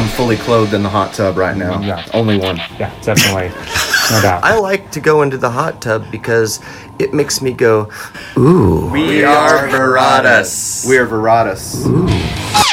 I'm fully clothed in the hot tub right now. Yeah. Only one. Yeah, definitely. No doubt. I like to go into the hot tub because it makes me go, ooh. We are Veratus. We are Veratus. Ooh.